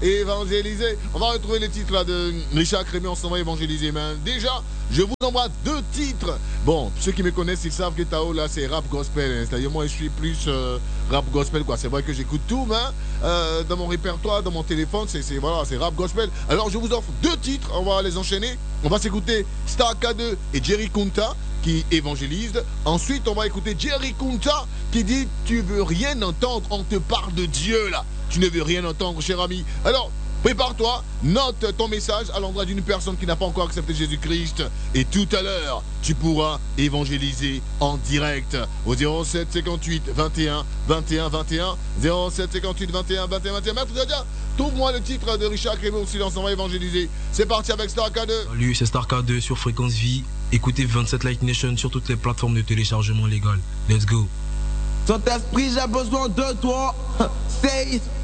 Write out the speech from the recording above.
évangéliser. On va retrouver les titres là de Richard Crémier, on s'en va évangéliser. Mais déjà, je vous envoie 2 titres. Bon, ceux qui me connaissent, ils savent que Tao là, c'est rap gospel. Hein. C'est-à-dire, moi, je suis plus rap gospel, quoi. C'est vrai que j'écoute tout, mais dans mon répertoire, dans mon téléphone, voilà, c'est rap gospel. Alors, je vous offre 2 titres. On va les enchaîner. On va s'écouter Star K2 et Jerry Kunta qui évangélise. Ensuite, on va écouter Jerry Kunta qui dit « Tu veux rien entendre, on te parle de Dieu, là. Tu ne veux rien entendre, cher ami. » Alors, prépare-toi, note ton message à l'endroit d'une personne qui n'a pas encore accepté Jésus-Christ. Et tout à l'heure, tu pourras évangéliser en direct au 07 58 21 21 21. 07 58 21 21 21. Maître Zadia, trouve-moi le titre de Richard Crémier au silence, on va évangéliser. C'est parti avec Star K2. Salut, c'est Star K2 sur Fréquence Vie. Écoutez 27 Light Nation sur toutes les plateformes de téléchargement légal. Let's go. Saint-Esprit, j'ai besoin de toi. Say it.